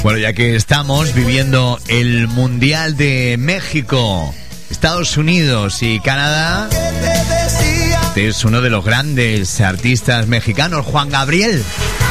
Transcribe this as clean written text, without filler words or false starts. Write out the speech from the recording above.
Bueno, ya que estamos viviendo el Mundial de México, Estados Unidos y Canadá, este es uno de los grandes artistas mexicanos, Juan Gabriel.